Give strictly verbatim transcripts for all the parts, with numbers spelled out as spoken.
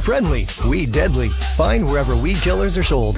friendly, weed deadly. Find wherever weed killers are sold.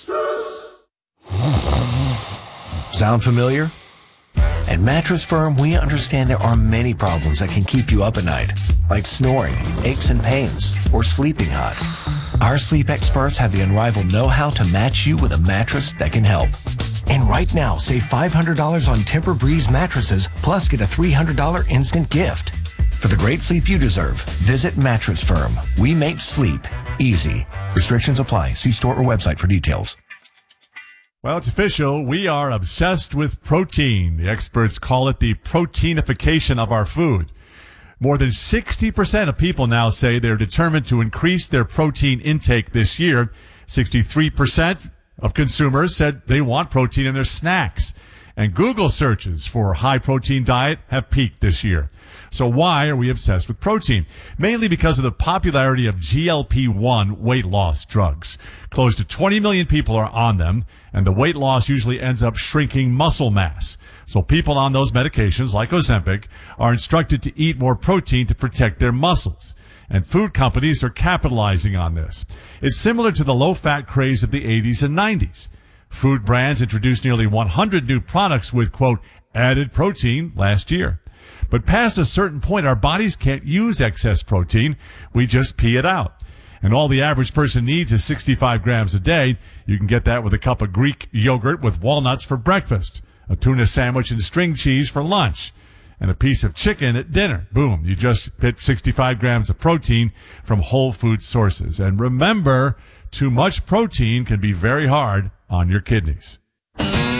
Sound familiar? At Mattress Firm, we understand there are many problems that can keep you up at night, like snoring, aches and pains, or sleeping hot. Our sleep experts have the unrivaled know-how to match you with a mattress that can help. And right now, save five hundred dollars on Tempur-Breeze mattresses, plus get a three hundred dollars instant gift. For the great sleep you deserve, visit Mattress Firm. We make sleep easy. Restrictions apply. See store or website for details. Well, it's official. We are obsessed with protein. The experts call it the proteinification of our food. More than sixty percent of people now say they're determined to increase their protein intake this year. sixty-three percent of consumers said they want protein in their snacks. And Google searches for high-protein diet have peaked this year. So why are we obsessed with protein? Mainly because of the popularity of G L P one weight loss drugs. Close to twenty million people are on them, and the weight loss usually ends up shrinking muscle mass. So people on those medications, like Ozempic, are instructed to eat more protein to protect their muscles. And food companies are capitalizing on this. It's similar to the low-fat craze of the eighties and nineties. Food brands introduced nearly one hundred new products with, quote, added protein last year. But past a certain point, our bodies can't use excess protein. We just pee it out. And all the average person needs is sixty-five grams a day. You can get that with a cup of Greek yogurt with walnuts for breakfast, a tuna sandwich and string cheese for lunch, and a piece of chicken at dinner. Boom, you just hit sixty-five grams of protein from whole food sources. And remember, too much protein can be very hard on your kidneys.